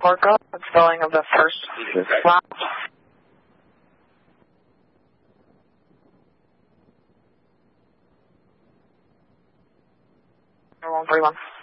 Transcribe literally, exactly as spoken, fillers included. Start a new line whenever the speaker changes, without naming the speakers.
Orca, spelling of the first lap. one three one.